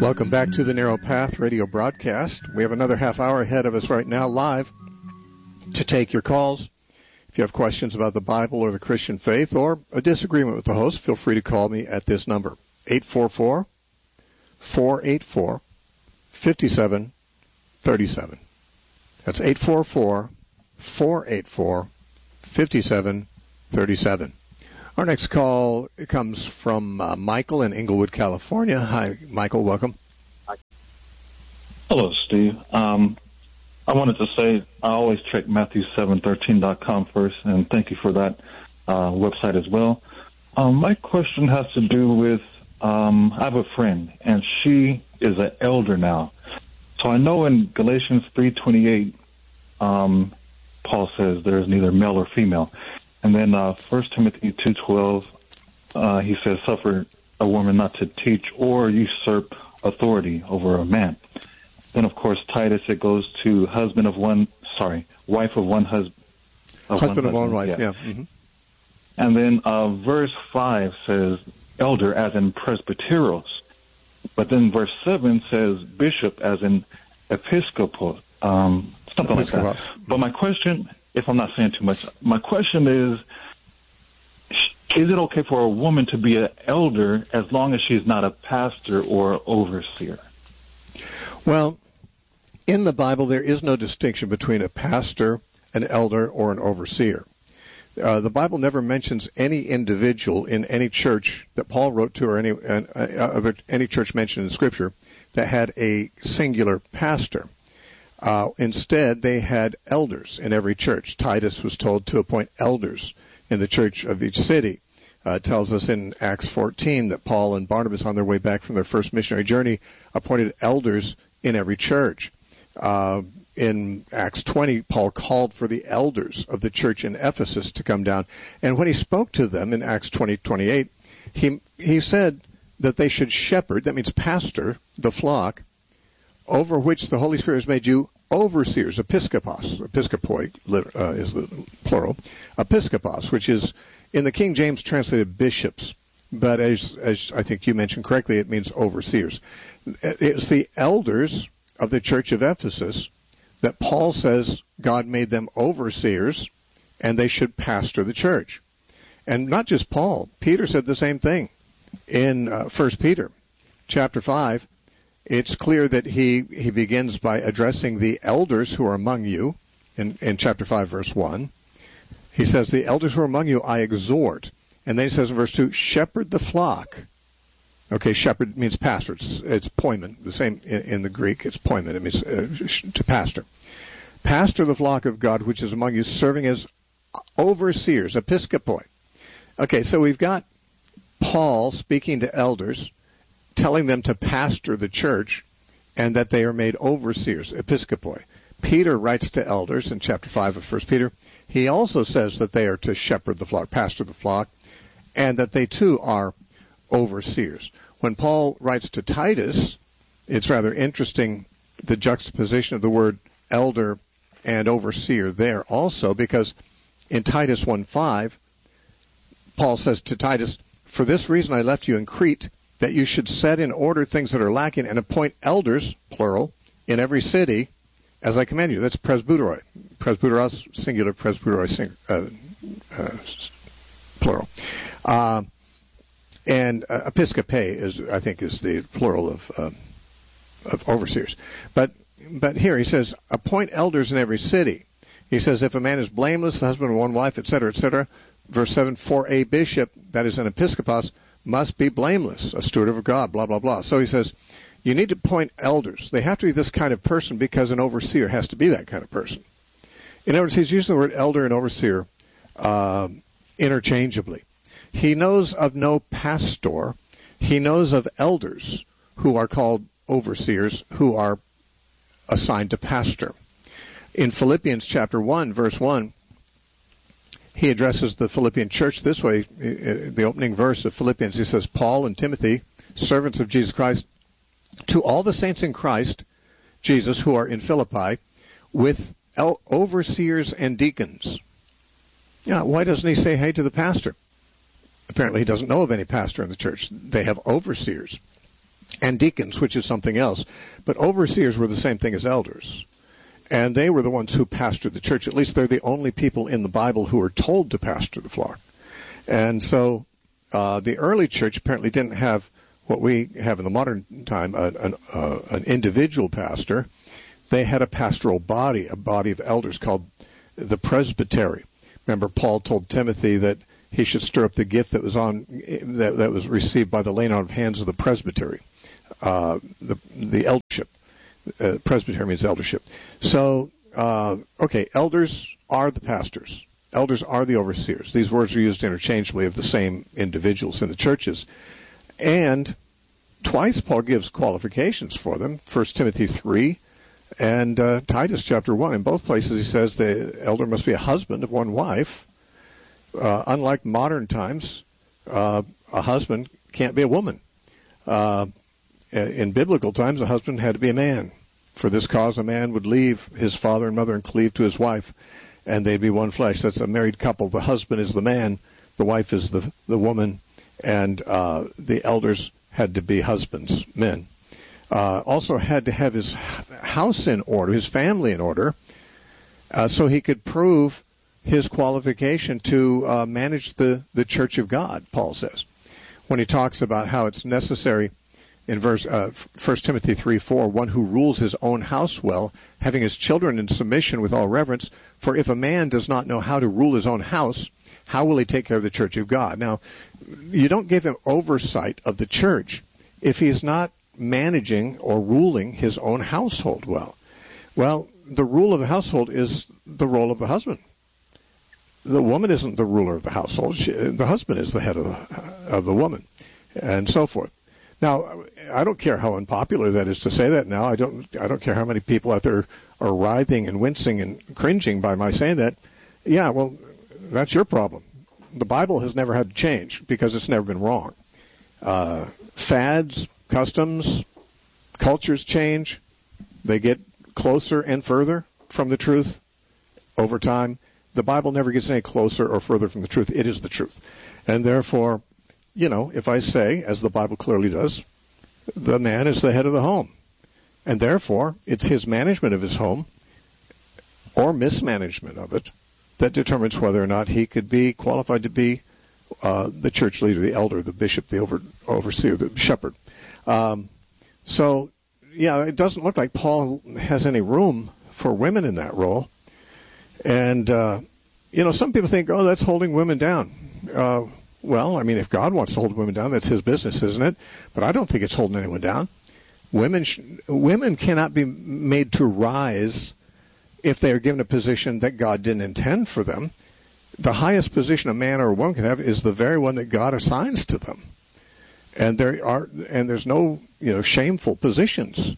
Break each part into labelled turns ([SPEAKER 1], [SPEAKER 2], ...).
[SPEAKER 1] Welcome back to the Narrow Path radio broadcast. We have another half hour ahead of us right now live to take your calls. If you have questions about the Bible or the Christian faith or a disagreement with the host, feel free to call me at this number, 844-484-5737. That's 844-484-5737. Our next call comes from Michael in Inglewood, California. Hi, Michael. Welcome.
[SPEAKER 2] Hello, Steve. I wanted to say I always check Matthew713.com first, and thank you for that website as well. My question has to do with I have a friend, and she is an elder now. So I know in Galatians 3:28, Paul says there is neither male or female. And then 1 Timothy 2:12, he says, suffer a woman not to teach or usurp authority over a man. Then, of course, Titus, it goes to wife of one husband.
[SPEAKER 1] Husband of one wife, yeah.
[SPEAKER 2] Mm-hmm. And then verse 5 says elder as in presbyteros. But then verse 7 says bishop as in episcopos, something like that. But my question, if I'm not saying too much, my question is it okay for a woman to be an elder as long as she's not a pastor or overseer?
[SPEAKER 1] Well, in the Bible, there is no distinction between a pastor, an elder, or an overseer. The Bible never mentions any individual in any church that Paul wrote to or any church mentioned in Scripture that had a singular pastor. Instead, they had elders in every church. Titus was told to appoint elders in the church of each city. It tells us in Acts 14 that Paul and Barnabas, on their way back from their first missionary journey, appointed elders in every church. In Acts 20, Paul called for the elders of the church in Ephesus to come down. And when he spoke to them in Acts 20:28, he said that they should shepherd, that means pastor, the flock, over which the Holy Spirit has made you overseers, episkopos. Episkopoi is the plural. Episkopos, which is in the King James translated bishops. But as I think you mentioned correctly, it means overseers. It's the elders of the church of Ephesus that Paul says God made them overseers and they should pastor the church. And not just Paul. Peter said the same thing in 1 Peter chapter 5. It's clear that he begins by addressing the elders who are among you in chapter 5, verse 1. He says, the elders who are among you I exhort. And then he says in verse 2, shepherd the flock. Okay, shepherd means pastor. It's poimen, the same in the Greek. It's poimen. It means to pastor. Pastor the flock of God which is among you, serving as overseers, episkopoi. Okay, so we've got Paul speaking to elders, telling them to pastor the church, and that they are made overseers, episkopoi. Peter writes to elders in chapter 5 of 1 Peter. He also says that they are to shepherd the flock, pastor the flock, and that they too are overseers. When Paul writes to Titus, it's rather interesting the juxtaposition of the word elder and overseer there also, because in Titus 1:5, Paul says to Titus, for this reason I left you in Crete, that you should set in order things that are lacking and appoint elders, plural, in every city, as I command you. That's presbyteroi. Presbyteros, singular, presbyteroi, plural. And episcope is the plural of overseers. But here he says, appoint elders in every city. He says, if a man is blameless, the husband of one wife, etc., etc. Verse 7, for a bishop, that is an episkopos, must be blameless, a steward of God, blah, blah, blah. So he says, you need to appoint elders. They have to be this kind of person because an overseer has to be that kind of person. In other words, he's using the word elder and overseer interchangeably. He knows of no pastor. He knows of elders who are called overseers, who are assigned to pastor. In Philippians chapter 1, verse 1, he addresses the Philippian church this way. The opening verse of Philippians, he says, Paul and Timothy, servants of Jesus Christ, to all the saints in Christ Jesus who are in Philippi, with overseers and deacons. Yeah, why doesn't he say hey to the pastor? Apparently he doesn't know of any pastor in the church. They have overseers. and deacons, which is something else. But overseers were the same thing as elders. And they were the ones who pastored the church. At least they're the only people in the Bible who are told to pastor the flock. And so the early church apparently didn't have what we have in the modern time, an individual pastor. They had a pastoral body, a body of elders called the presbytery. Remember, Paul told Timothy that he should stir up the gift that was received by the laying on of hands of the presbytery, the eldership. Presbytery means eldership. So, elders are the pastors. Elders are the overseers. These words are used interchangeably of the same individuals in the churches. And twice Paul gives qualifications for them, 1 Timothy 3 and Titus chapter 1. In both places he says the elder must be a husband of one wife. Unlike modern times, a husband can't be a woman. In biblical times, a husband had to be a man. For this cause, a man would leave his father and mother and cleave to his wife, and they'd be one flesh. That's a married couple. The husband is the man, the wife is the woman, and the elders had to be husbands, men. Also had to have his house in order, his family in order, so he could prove his qualification to manage the church of God, Paul says, when he talks about how it's necessary in 1 Timothy 3:4, one who rules his own house well, having his children in submission with all reverence. For if a man does not know how to rule his own house, how will he take care of the church of God? Now, you don't give him oversight of the church if he is not managing or ruling his own household well. Well, the rule of the household is the role of the husband. The woman isn't the ruler of the household. The husband is the head of the woman, and so forth. Now, I don't care how unpopular that is to say that now. I don't care how many people out there are writhing and wincing and cringing by my saying that. Yeah, well, that's your problem. The Bible has never had to change because it's never been wrong. Fads, customs, cultures change. They get closer and further from the truth over time. The Bible never gets any closer or further from the truth. It is the truth. And therefore, if I say, as the Bible clearly does, the man is the head of the home. And therefore, it's his management of his home or mismanagement of it that determines whether or not he could be qualified to be the church leader, the elder, the bishop, the overseer, the shepherd. So, it doesn't look like Paul has any room for women in that role. And, some people think, that's holding women down. Well, I mean, if God wants to hold women down, that's his business, isn't it? But I don't think it's holding anyone down. Women cannot be made to rise if they are given a position that God didn't intend for them. The highest position a man or a woman can have is the very one that God assigns to them. And there's no, shameful positions.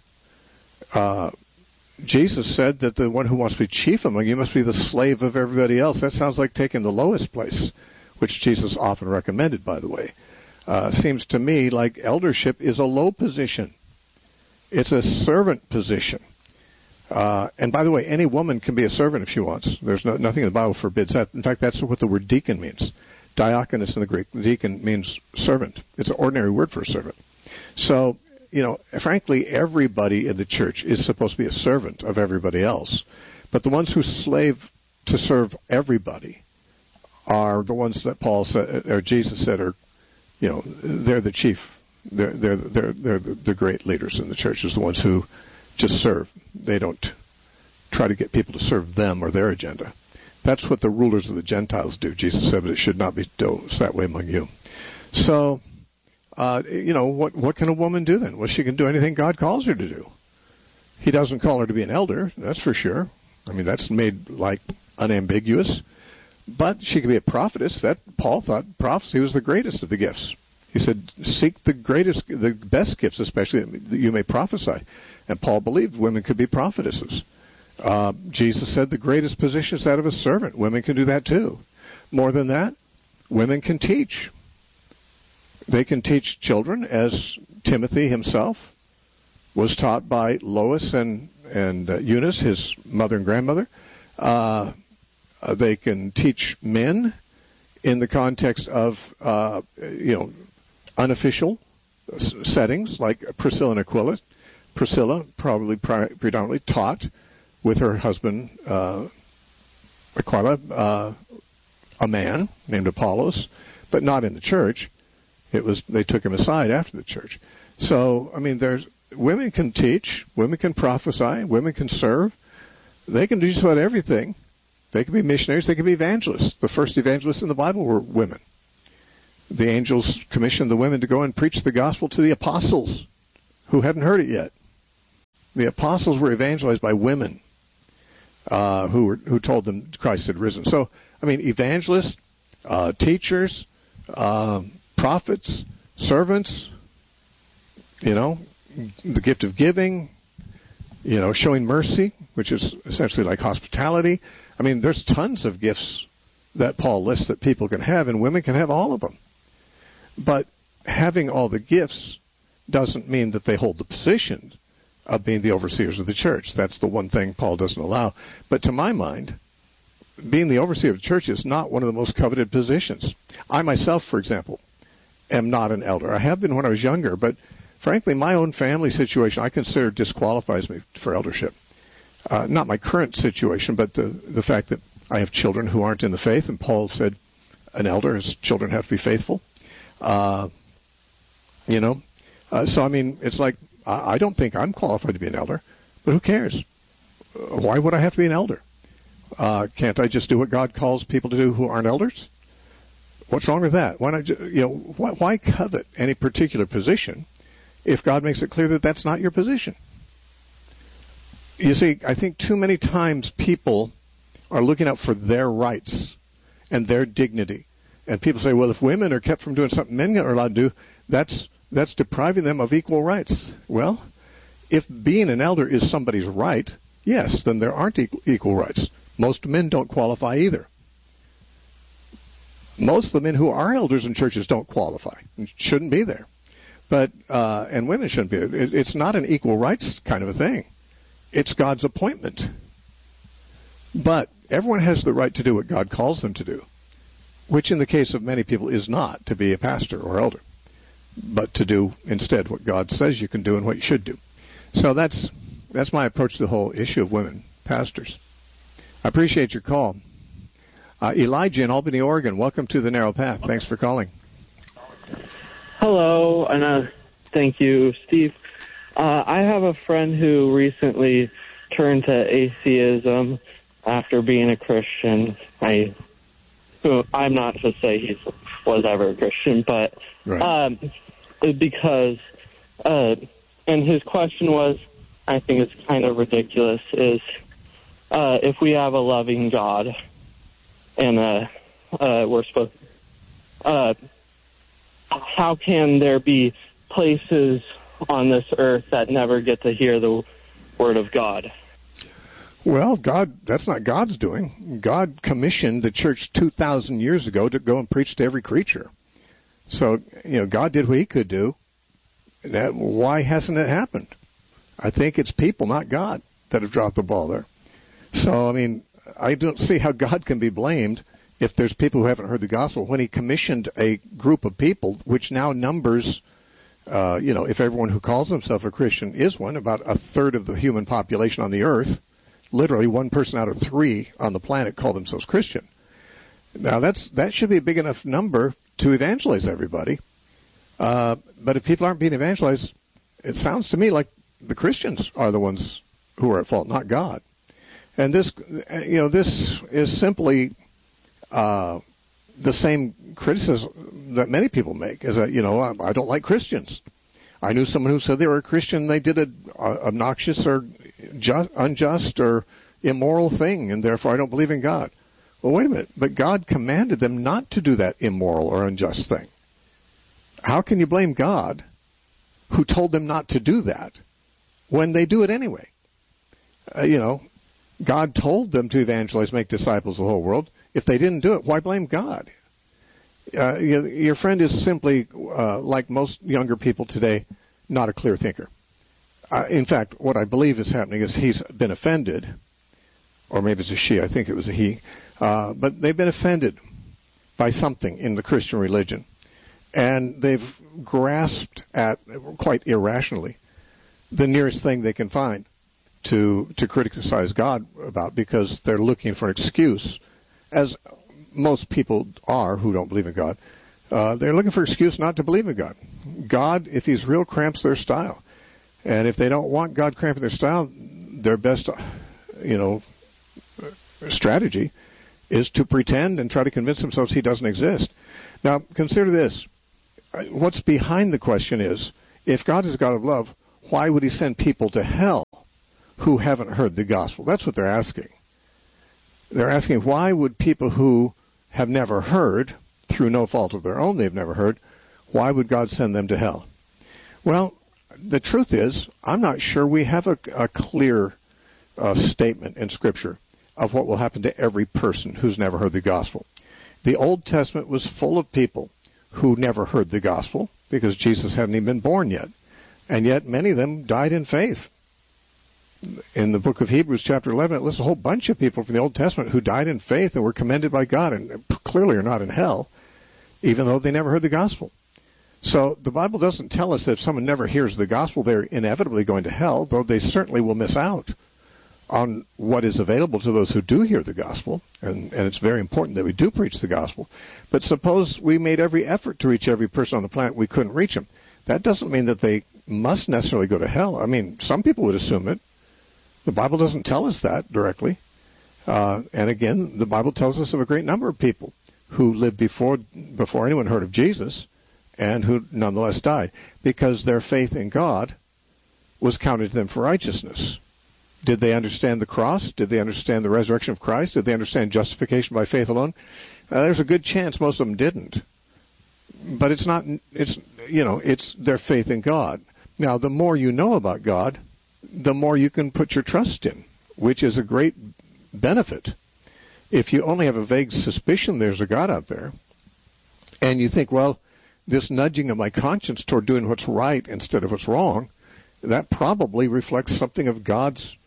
[SPEAKER 1] Jesus said that the one who wants to be chief among you must be the slave of everybody else. That sounds like taking the lowest place, which Jesus often recommended, by the way. Seems to me like eldership is a low position. It's a servant position. And by the way, any woman can be a servant if she wants. There's nothing in the Bible forbids that. In fact, that's what the word deacon means. Diakonos in the Greek. Deacon means servant. It's an ordinary word for a servant. So, frankly, everybody in the church is supposed to be a servant of everybody else. But the ones who slave to serve everybody are the ones that Paul said, or Jesus said, they're the chief. They're the great leaders in the church, is the ones who just serve. They don't try to get people to serve them or their agenda. That's what the rulers of the Gentiles do. Jesus said, but it should not be that way among you. So, what can a woman do then? Well, she can do anything God calls her to do. He doesn't call her to be an elder, that's for sure. I mean, that's made unambiguous. But she could be a prophetess. That Paul thought prophecy was the greatest of the gifts. He said, seek the best gifts, especially that you may prophesy. And Paul believed women could be prophetesses. Jesus said the greatest position is that of a servant. Women can do that too. More than that, women can teach. They can teach children, as Timothy himself was taught by Lois and Eunice, his mother and grandmother. They can teach men in the context of, unofficial settings like Priscilla and Aquila. Priscilla probably predominantly taught with her husband Aquila, a man named Apollos, but not in the church. They took him aside after the church. So, I mean, women can teach, women can prophesy, women can serve. They can do just about everything. They can be missionaries, they can be evangelists. The first evangelists in the Bible were women. The angels commissioned the women to go and preach the gospel to the apostles who hadn't heard it yet. The apostles were evangelized by women who told them Christ had risen. So, I mean, evangelists, teachers, prophets, servants, the gift of giving, showing mercy, which is essentially like hospitality. I mean, there's tons of gifts that Paul lists that people can have, and women can have all of them. But having all the gifts doesn't mean that they hold the position of being the overseers of the church. That's the one thing Paul doesn't allow. But to my mind, being the overseer of the church is not one of the most coveted positions. I myself, for example, am not an elder. I have been when I was younger, but frankly, my own family situation I consider disqualifies me for eldership. Not my current situation, but the fact that I have children who aren't in the faith, and Paul said an elder, his children have to be faithful. So, I mean, it's like, I don't think I'm qualified to be an elder, but who cares? Why would I have to be an elder? Can't I just do what God calls people to do who aren't elders? What's wrong with that? Why not? Why covet any particular position if God makes it clear that that's not your position? You see, I think too many times people are looking out for their rights and their dignity. And people say, well, if women are kept from doing something men are allowed to do, that's depriving them of equal rights. Well, if being an elder is somebody's right, yes, then there aren't equal rights. Most men don't qualify either. Most of the men who are elders in churches don't qualify and shouldn't be there. But and women shouldn't be there. It's not an equal rights kind of a thing. It's God's appointment. But everyone has the right to do what God calls them to do, which in the case of many people is not to be a pastor or elder, but to do instead what God says you can do and what you should do. So that's my approach to the whole issue of women pastors. I appreciate your call. Elijah in Albany, Oregon, welcome to the Narrow Path. Thanks for calling.
[SPEAKER 3] Hello, and thank you, Steve. I have a friend who recently turned to atheism after being a Christian. I'm not to say he was ever a Christian, but right. Because, and his question was, I think it's kind of ridiculous, is if we have a loving God and we're supposed, how can there be places on this earth that never get to hear the word of God?
[SPEAKER 1] Well, that's not God's doing. God commissioned the church 2,000 years ago to go and preach to every creature. So, God did what he could do. Why hasn't it happened? I think it's people, not God, that have dropped the ball there. So, I mean, I don't see how God can be blamed if there's people who haven't heard the gospel when he commissioned a group of people, which now numbers, if everyone who calls himself a Christian is one, about a third of the human population on the earth. Literally, one person out of 3 on the planet call themselves Christian. Now, that should be a big enough number to evangelize everybody. But if people aren't being evangelized, it sounds to me like the Christians are the ones who are at fault, not God. And this is simply the same criticism that many people make, is that, I don't like Christians. I knew someone who said they were a Christian, they did an obnoxious or unjust or immoral thing, and therefore I don't believe in God. Well, wait a minute, but God commanded them not to do that immoral or unjust thing. How can you blame God who told them not to do that when they do it anyway? God told them to evangelize, make disciples of the whole world. If they didn't do it, why blame God? Your friend is simply, like most younger people today, not a clear thinker. In fact, what I believe is happening is he's been offended, or maybe it's a she, I think it was a he, but they've been offended by something in the Christian religion. And they've grasped at, quite irrationally, the nearest thing they can find to criticize God about, because they're looking for an excuse, as most people are who don't believe in God. They're looking for an excuse not to believe in God. God, if he's real, cramps their style. And if they don't want God cramping their style, their best, strategy is to pretend and try to convince themselves he doesn't exist. Now, consider this. What's behind the question is, if God is a God of love, why would he send people to hell who haven't heard the gospel? That's what they're asking. They're asking, why would people who have never heard, through no fault of their own they've never heard, why would God send them to hell? Well, the truth is, I'm not sure we have a clear statement in Scripture of what will happen to every person who's never heard the gospel. The Old Testament was full of people who never heard the gospel because Jesus hadn't even been born yet. And yet many of them died in faith. In the book of Hebrews, chapter 11, it lists a whole bunch of people from the Old Testament who died in faith and were commended by God and clearly are not in hell, even though they never heard the gospel. So the Bible doesn't tell us that if someone never hears the gospel, they're inevitably going to hell, though they certainly will miss out on what is available to those who do hear the gospel. And it's very important that we do preach the gospel. But suppose we made every effort to reach every person on the planet, we couldn't reach them. That doesn't mean that they must necessarily go to hell. I mean, some people would assume it. The Bible doesn't tell us that directly. And again, the Bible tells us of a great number of people who lived before anyone heard of Jesus and who nonetheless died because their faith in God was counted to them for righteousness. Did they understand the cross? Did they understand the resurrection of Christ? Did they understand justification by faith alone? There's a good chance most of them didn't. But it's their faith in God. Now, the more you know about God, the more you can put your trust in, which is a great benefit. If you only have a vague suspicion there's a God out there, and you think, well, this nudging of my conscience toward doing what's right instead of what's wrong, that probably reflects something of God's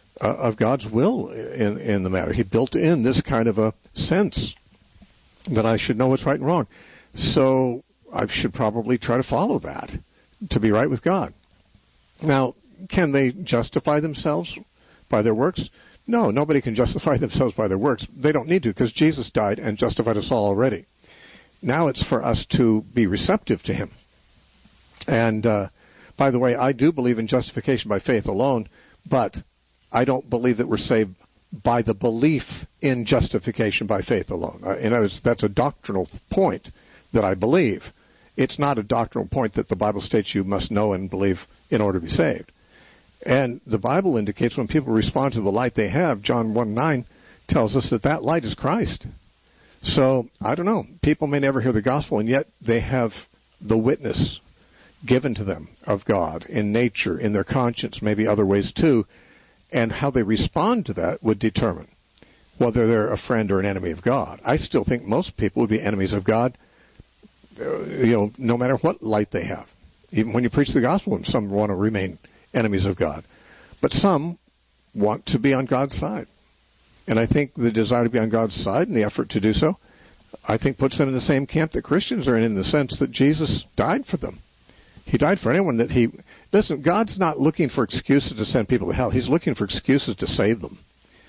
[SPEAKER 1] will in the matter. He built in this kind of a sense that I should know what's right and wrong. So I should probably try to follow that to be right with God. Now, can they justify themselves by their works? No, nobody can justify themselves by their works. They don't need to, because Jesus died and justified us all already. Now it's for us to be receptive to him. And by the way, I do believe in justification by faith alone, but I don't believe that we're saved by the belief in justification by faith alone. In other words, that's a doctrinal point that I believe. It's not a doctrinal point that the Bible states you must know and believe in order to be saved. And the Bible indicates when people respond to the light they have, John 1:9 tells us that light is Christ. So, I don't know. People may never hear the gospel, and yet they have the witness given to them of God in nature, in their conscience, maybe other ways too. And how they respond to that would determine whether they're a friend or an enemy of God. I still think most people would be enemies of God, no matter what light they have. Even when you preach the gospel, some want to remain enemies of God. But some want to be on God's side. And I think the desire to be on God's side and the effort to do so, I think puts them in the same camp that Christians are in the sense that Jesus died for them. He died for anyone that he... Listen, God's not looking for excuses to send people to hell. He's looking for excuses to save them.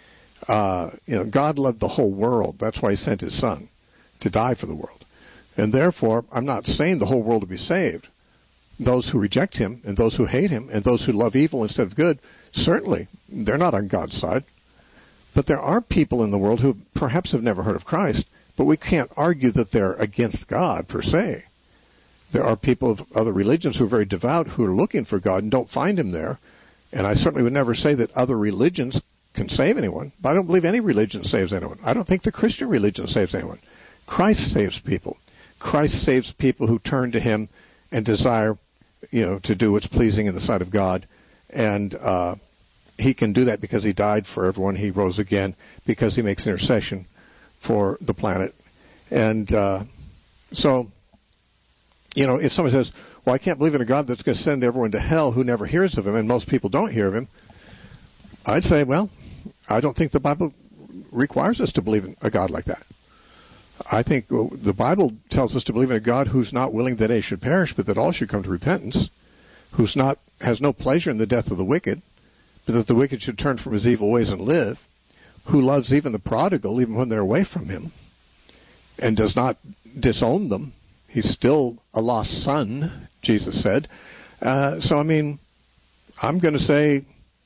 [SPEAKER 1] God loved the whole world. That's why he sent his son to die for the world. And therefore, I'm not saying the whole world to be saved. Those who reject him and those who hate him and those who love evil instead of good, certainly, they're not on God's side. But there are people in the world who perhaps have never heard of Christ, but we can't argue that they're against God per se. There are people of other religions who are very devout who are looking for God and don't find him there. And I certainly would never say that other religions can save anyone, but I don't believe any religion saves anyone. I don't think the Christian religion saves anyone. Christ saves people. Christ saves people who turn to him and desire, to do what's pleasing in the sight of God. And he can do that because he died for everyone. He rose again because he makes intercession for the planet. And so, if somebody says, well, I can't believe in a God that's going to send everyone to hell who never hears of him, and most people don't hear of him, I'd say, well, I don't think the Bible requires us to believe in a God like that. I think the Bible tells us to believe in a God who's not willing that any should perish, but that all should come to repentance, has no pleasure in the death of the wicked, but that the wicked should turn from his evil ways and live, who loves even the prodigal, even when they're away from him, and does not disown them. He's still a lost son, Jesus said. So, I mean, I'm going to say,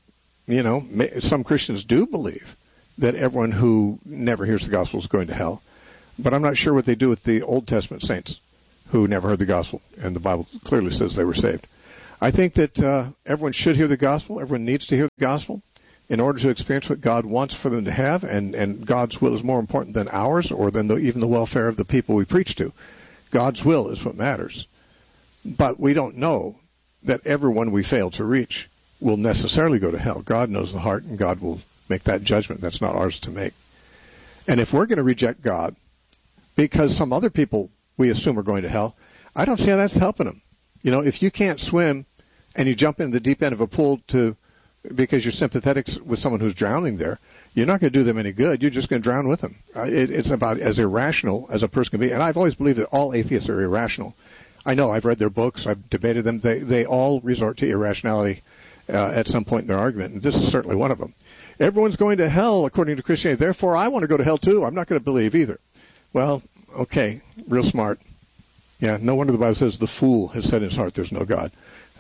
[SPEAKER 1] some Christians do believe that everyone who never hears the gospel is going to hell. But I'm not sure what they do with the Old Testament saints who never heard the gospel, and the Bible clearly says they were saved. I think that everyone should hear the gospel. Everyone needs to hear the gospel in order to experience what God wants for them to have, and God's will is more important than ours or than even the welfare of the people we preach to. God's will is what matters. But we don't know that everyone we fail to reach will necessarily go to hell. God knows the heart, and God will make that judgment. That's not ours to make. And if we're going to reject God because some other people we assume are going to hell, I don't see how that's helping them. If you can't swim and you jump into the deep end of a pool because you're sympathetic with someone who's drowning there, you're not going to do them any good. You're just going to drown with them. It's about as irrational as a person can be. And I've always believed that all atheists are irrational. I know. I've read their books. I've debated them. They all resort to irrationality at some point in their argument, and this is certainly one of them. Everyone's going to hell according to Christianity. Therefore, I want to go to hell too. I'm not going to believe either. Well, okay, real smart. Yeah, no wonder the Bible says the fool has said in his heart there's no God.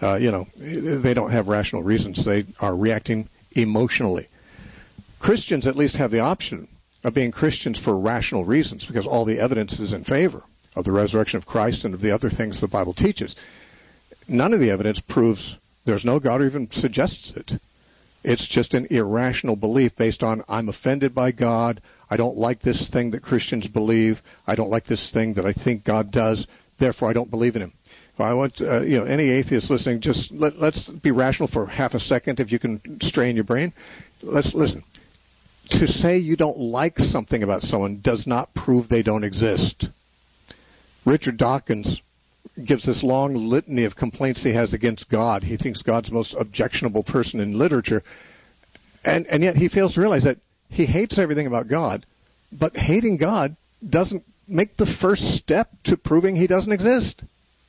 [SPEAKER 1] They don't have rational reasons. They are reacting emotionally. Christians at least have the option of being Christians for rational reasons because all the evidence is in favor of the resurrection of Christ and of the other things the Bible teaches. None of the evidence proves there's no God or even suggests it. It's just an irrational belief based on I'm offended by God. I don't like this thing that Christians believe. I don't like this thing that I think God does. Therefore, I don't believe in him. Well, I want any atheist listening, just let's be rational for half a second if you can strain your brain. Let's listen. To say you don't like something about someone does not prove they don't exist. Richard Dawkins gives this long litany of complaints he has against God. He thinks God's the most objectionable person in literature. And yet he fails to realize that he hates everything about God, but hating God doesn't make the first step to proving he doesn't exist.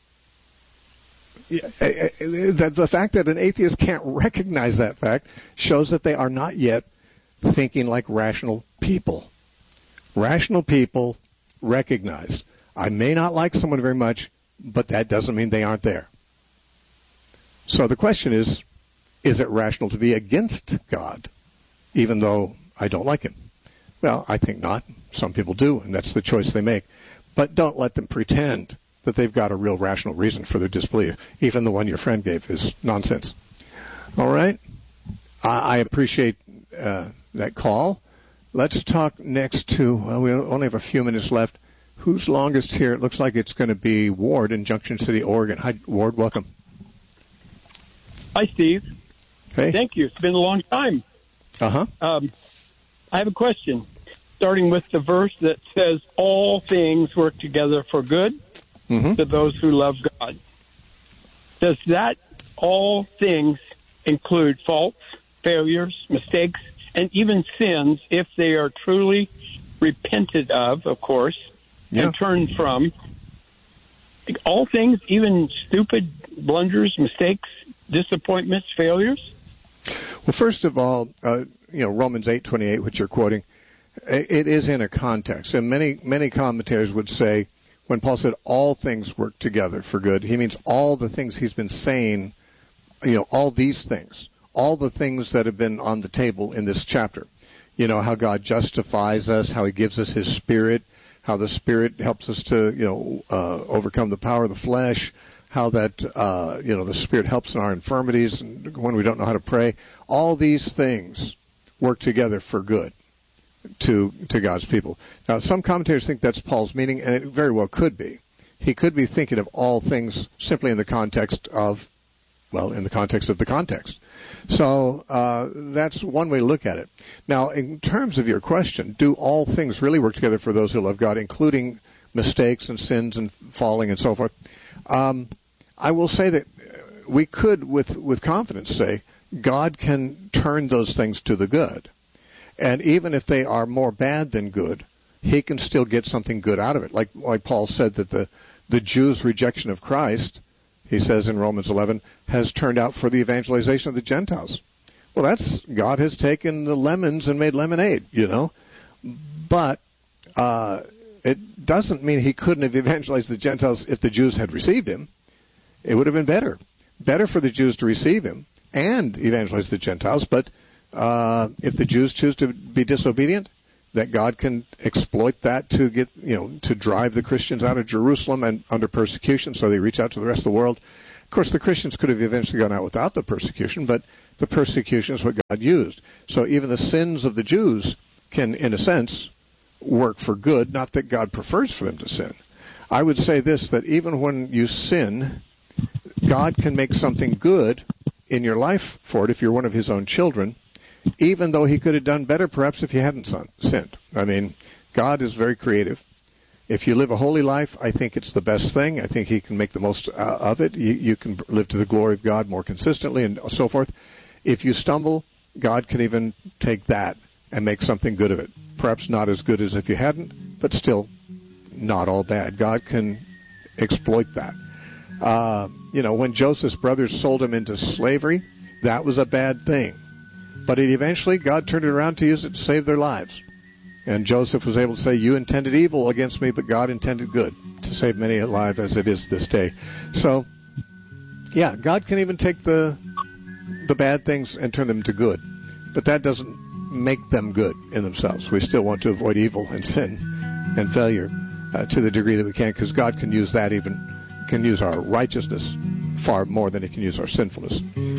[SPEAKER 1] The fact that an atheist can't recognize that fact shows that they are not yet thinking like rational people. Rational people recognize, I may not like someone very much, but that doesn't mean they aren't there. So the question is it rational to be against God, even though I don't like him? Well, I think not. Some people do, and that's the choice they make. But don't let them pretend that they've got a real rational reason for their disbelief. Even the one your friend gave is nonsense. All right? I appreciate that call. Let's talk next to, we only have a few minutes left. Who's longest here? It looks like it's going to be Ward in Junction City, Oregon. Hi, Ward. Welcome.
[SPEAKER 4] Hi, Steve.
[SPEAKER 1] Hey.
[SPEAKER 4] Thank you. It's been a long time.
[SPEAKER 1] Uh-huh.
[SPEAKER 4] I have a question, starting with the verse that says, all things work together for good to those who love God. Does that all things include faults, failures, mistakes, and even sins if they are truly repented of course, and turned from? All things, even stupid blunders, mistakes, disappointments, failures?
[SPEAKER 1] Well, first of all, Romans 8:28, which you're quoting, it is in a context. And many commentators would say, when Paul said all things work together for good, he means all the things he's been saying, all these things, all the things that have been on the table in this chapter. How God justifies us, how he gives us his Spirit, how the Spirit helps us to, overcome the power of the flesh, how that, the Spirit helps in our infirmities and when we don't know how to pray. All these things work together for good to God's people. Now, some commentators think that's Paul's meaning, and it very well could be. He could be thinking of all things simply in the context of the context. So that's one way to look at it. Now, in terms of your question, do all things really work together for those who love God, including mistakes and sins and falling and so forth? I will say that we could, with confidence, say God can turn those things to the good. And even if they are more bad than good, he can still get something good out of it. Like Paul said that the Jews' rejection of Christ, he says in Romans 11, has turned out for the evangelization of the Gentiles. Well, God has taken the lemons and made lemonade, But it doesn't mean he couldn't have evangelized the Gentiles if the Jews had received him. It would have been better. Better for the Jews to receive him and evangelize the Gentiles. But if the Jews choose to be disobedient, that God can exploit that to get, to drive the Christians out of Jerusalem and under persecution, so they reach out to the rest of the world. Of course, the Christians could have eventually gone out without the persecution, but the persecution is what God used. So even the sins of the Jews can, in a sense, work for good, not that God prefers for them to sin. I would say this, that even when you sin, God can make something good in your life for it if you're one of his own children, even though he could have done better perhaps if you hadn't sinned. I mean, God is very creative. If you live a holy life, I think it's the best thing. I think he can make the most of it. You can live to the glory of God more consistently and so forth. If you stumble, God can even take that and make something good of it. Perhaps not as good as if you hadn't, but still not all bad. God can exploit that. When Joseph's brothers sold him into slavery, that was a bad thing. But eventually, God turned it around to use it to save their lives. And Joseph was able to say, you intended evil against me, but God intended good to save many alive as it is this day. So, yeah, God can even take the bad things and turn them to good. But that doesn't make them good in themselves. We still want to avoid evil and sin and failure to the degree that we can, because God can use that can use our righteousness far more than he can use our sinfulness.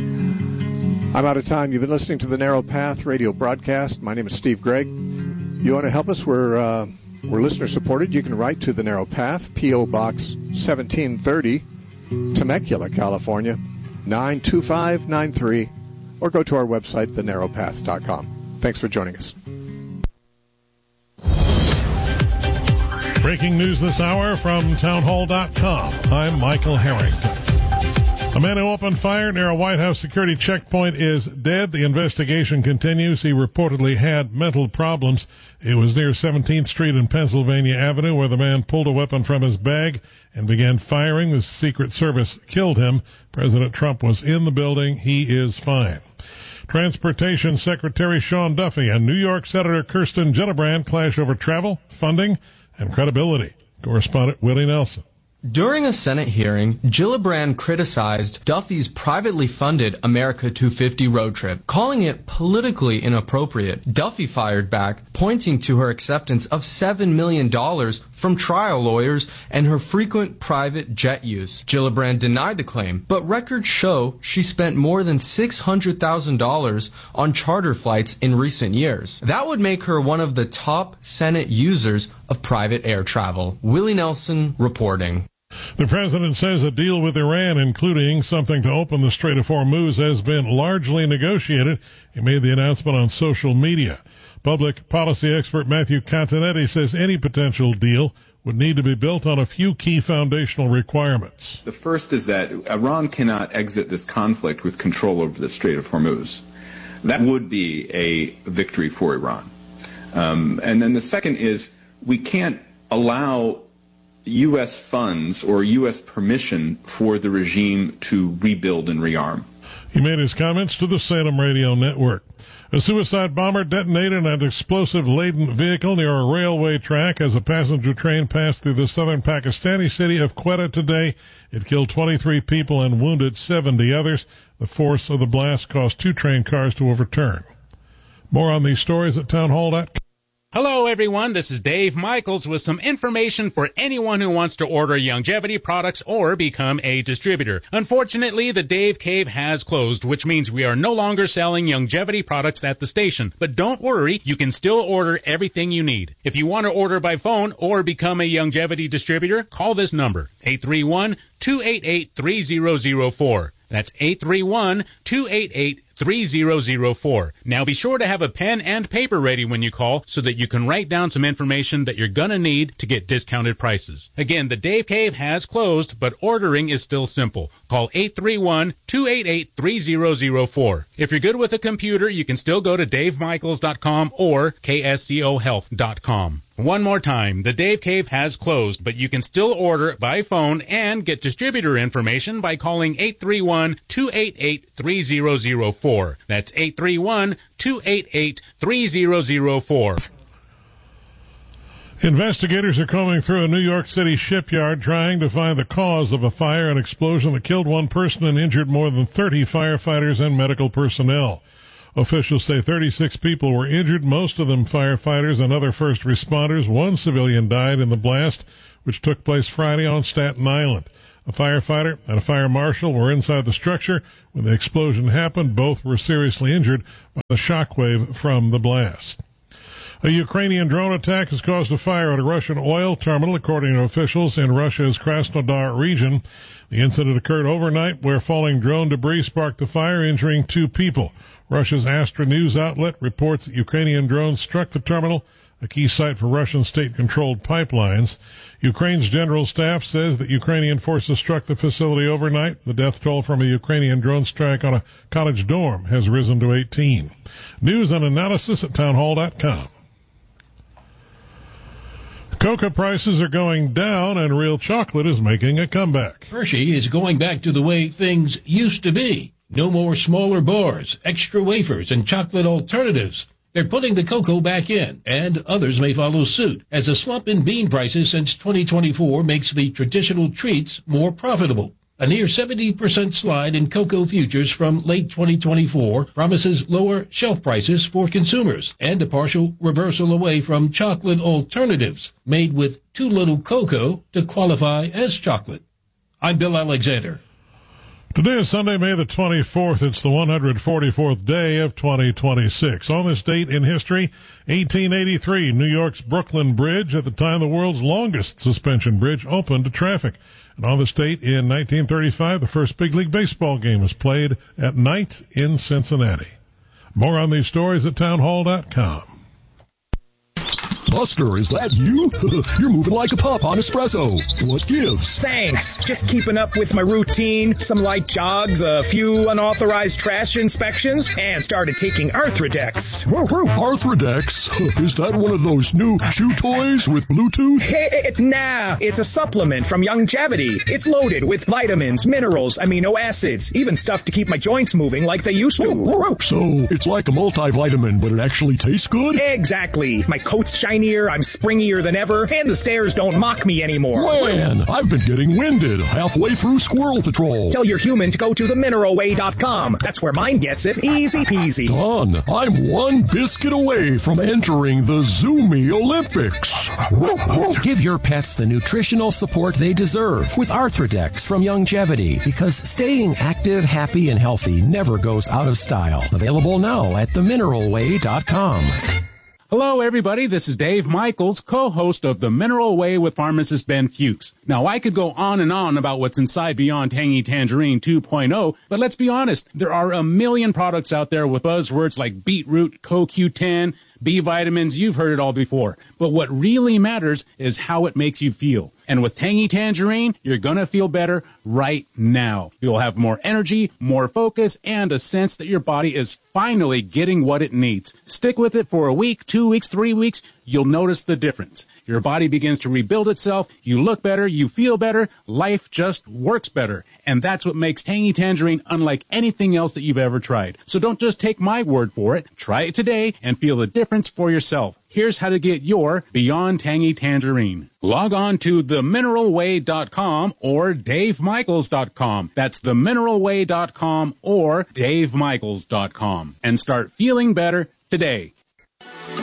[SPEAKER 1] I'm out of time. You've been listening to the Narrow Path radio broadcast. My name is Steve Gregg. You want to help us? We're listener-supported. You can write to the Narrow Path, P.O. Box 1730, Temecula, California, 92593, or go to our website, thenarrowpath.com. Thanks for joining us.
[SPEAKER 5] Breaking news this hour from townhall.com. I'm Michael Harrington. A man who opened fire near a White House security checkpoint is dead. The investigation continues. He reportedly had mental problems. It was near 17th Street and Pennsylvania Avenue where the man pulled a weapon from his bag and began firing. The Secret Service killed him. President Trump was in the building. He is fine. Transportation Secretary Sean Duffy and New York Senator Kirsten Gillibrand clash over travel, funding, and credibility. Correspondent Willie Nelson.
[SPEAKER 6] During a Senate hearing, Gillibrand criticized Duffy's privately funded America 250 road trip, calling it politically inappropriate. Duffy fired back, pointing to her acceptance of $7 million from trial lawyers and her frequent private jet use. Gillibrand denied the claim, but records show she spent more than $600,000 on charter flights in recent years. That would make her one of the top Senate users of private air travel. Willie Nelson reporting.
[SPEAKER 5] The president says a deal with Iran, including something to open the Strait of Hormuz, has been largely negotiated. He made the announcement on social media. Public policy expert Matthew Cantanetti says any potential deal would need to be built on a few key foundational requirements.
[SPEAKER 7] The first is that Iran cannot exit this conflict with control over the Strait of Hormuz. That would be a victory for Iran. And then the second is we can't allow U.S. funds or U.S. permission for the regime to rebuild and rearm.
[SPEAKER 5] He made his comments to the Salem Radio Network. A suicide bomber detonated in an explosive-laden vehicle near a railway track as a passenger train passed through the southern Pakistani city of Quetta today. It killed 23 people and wounded 70 others. The force of the blast caused 2 train cars to overturn. More on these stories at townhall.com.
[SPEAKER 8] Hello, everyone. This is Dave Michaels with some information for anyone who wants to order Youngevity products or become a distributor. Unfortunately, the Dave Cave has closed, which means we are no longer selling Youngevity products at the station. But don't worry, you can still order everything you need. If you want to order by phone or become a Youngevity distributor, call this number, 831-288-3004. That's 831-288-3004. 888-3004. Now be sure to have a pen and paper ready when you call so that you can write down some information that you're going to need to get discounted prices. Again, the Dave Cave has closed, but ordering is still simple. Call 831-288-3004. If you're good with a computer, you can still go to davemichaels.com or kscohealth.com. One more time, the Dave Cave has closed, but you can still order by phone and get distributor information by calling 831-288-3004. That's 831-288-3004.
[SPEAKER 5] Investigators are combing through a New York City shipyard trying to find the cause of a fire and explosion that killed one person and injured more than 30 firefighters and medical personnel. Officials say 36 people were injured, most of them firefighters and other first responders. One civilian died in the blast, which took place Friday on Staten Island. A firefighter and a fire marshal were inside the structure when the explosion happened. Both were seriously injured by the shockwave from the blast. A Ukrainian drone attack has caused a fire at a Russian oil terminal, according to officials in Russia's Krasnodar region. The incident occurred overnight where falling drone debris sparked the fire, injuring 2 people. Russia's Astra News outlet reports that Ukrainian drones struck the terminal, a key site for Russian state-controlled pipelines. Ukraine's general staff says that Ukrainian forces struck the facility overnight. The death toll from a Ukrainian drone strike on a college dorm has risen to 18. News and analysis at townhall.com. Cocoa prices are going down, and real chocolate is making a comeback.
[SPEAKER 9] Hershey is going back to the way things used to be. No more smaller bars, extra wafers, and chocolate alternatives. They're putting the cocoa back in, and others may follow suit, as a slump in bean prices since 2024 makes the traditional treats more profitable. A near 70% slide in cocoa futures from late 2024 promises lower shelf prices for consumers and a partial reversal away from chocolate alternatives made with too little cocoa to qualify as chocolate. I'm Bill Alexander.
[SPEAKER 5] Today is Sunday, May the 24th. It's the 144th day of 2026. On this date in history, 1883, New York's Brooklyn Bridge, at the time the world's longest suspension bridge, opened to traffic. And on this date in 1935, the first big league baseball game was played at night in Cincinnati. More on these stories at townhall.com.
[SPEAKER 10] Buster, is that you? You're moving like a pup on espresso. What gives?
[SPEAKER 11] Thanks. Just keeping up with my routine. Some light jogs, a few unauthorized trash inspections, and started taking Arthrodex.
[SPEAKER 10] Arthrodex? Is that one of those new chew toys with Bluetooth?
[SPEAKER 11] Nah, it's a supplement from Youngevity. It's loaded with vitamins, minerals, amino acids, even stuff to keep my joints moving like they used to.
[SPEAKER 10] So, it's like a multivitamin, but it actually tastes good?
[SPEAKER 11] Exactly. My coat's shiny. I'm springier than ever, and the stairs don't mock me anymore.
[SPEAKER 10] Man, I've been getting winded halfway through Squirrel Patrol.
[SPEAKER 11] Tell your human to go to themineralway.com. That's where mine gets it. Easy peasy.
[SPEAKER 10] Done. I'm one biscuit away from entering the Zoomy Olympics.
[SPEAKER 12] Give your pets the nutritional support they deserve with Arthrodex from Youngevity, because staying active, happy, and healthy never goes out of style. Available now at themineralway.com.
[SPEAKER 8] Hello, everybody. This is Dave Michaels, co-host of The Mineral Way with pharmacist Ben Fuchs. Now, I could go on and on about what's inside Beyond Tangy Tangerine 2.0, but let's be honest, there are a million products out there with buzzwords like beetroot, CoQ10, B vitamins. You've heard it all before. But what really matters is how it makes you feel. And with Tangy Tangerine, you're going to feel better right now. You'll have more energy, more focus, and a sense that your body is finally getting what it needs. Stick with it for a week, 2 weeks, 3 weeks. You'll notice the difference. Your body begins to rebuild itself. You look better. You feel better. Life just works better. And that's what makes Tangy Tangerine unlike anything else that you've ever tried. So don't just take my word for it. Try it today and feel the difference for yourself. Here's how to get your Beyond Tangy Tangerine. Log on to themineralway.com or davemichaels.com. That's themineralway.com or davemichaels.com. And start feeling better today.